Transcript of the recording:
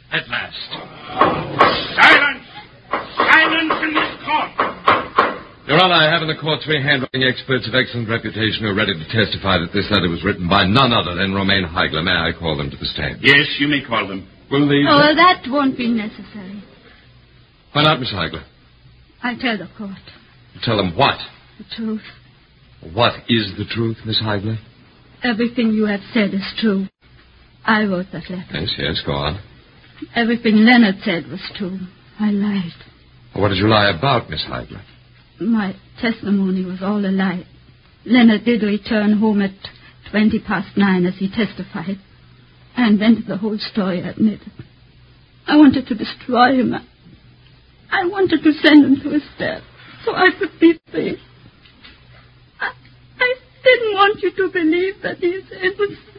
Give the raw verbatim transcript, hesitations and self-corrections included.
At last. Silence! Silence in this court! Your Honor, I have in the court three handwriting experts of excellent reputation who are ready to testify that this letter was written by none other than Romaine Heigler. May I call them to the stand? Yes, you may call them. Will these... Oh, well, that won't be necessary. Why not, Miss Heigler? I'll tell the court. Tell them what? The truth. What is the truth, Miss Heigler? Everything you have said is true. I wrote that letter. Yes, yes, go on. Everything Leonard said was true. I lied. What did you lie about, Miss Heigler? My testimony was all a lie. Leonard did return home at twenty past nine, as he testified. I invented the whole story, I admit. I wanted to destroy him. I wanted to send him to his death so I could be free. I, I didn't want you to believe that he is innocent.